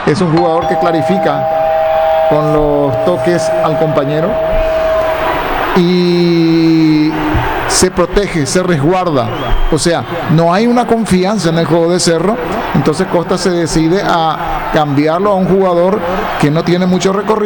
Es un jugador que clarifica con los toques al compañero y se protege, se resguarda. O sea, no hay una confianza en el juego de Cerro. Entonces Costa se decide a cambiarlo a un jugador que no tiene mucho recorrido